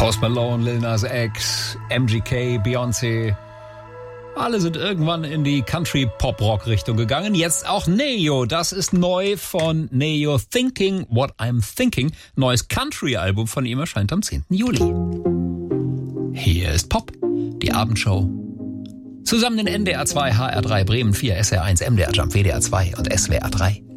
Post Malone, Lil Nas X, MGK, Beyoncé. Alle sind irgendwann in die Country-Pop-Rock-Richtung gegangen. Jetzt auch Neo. Das ist neu von Neo. Thinking What I'm Thinking. Neues Country-Album von ihm erscheint am 10. Juli. Hier ist Pop, die Abendshow. Zusammen in NDR 2, HR3, Bremen 4, SR1, MDR Jump, WDR 2 und SWR 3.